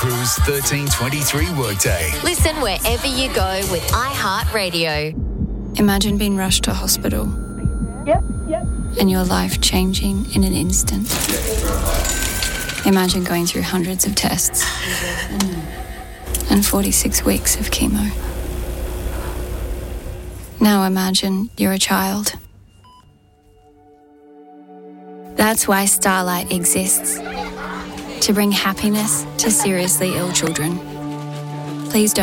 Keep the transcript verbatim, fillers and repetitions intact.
Crew's thirteen twenty-three workday. Listen wherever you go with iHeartRadio. Imagine being rushed to hospital. Yep, yep. And your life changing in an instant. Imagine going through hundreds of tests and forty-six weeks of chemo. Now imagine you're a child. That's why Starlight exists. To bring happiness to seriously ill children. Please don't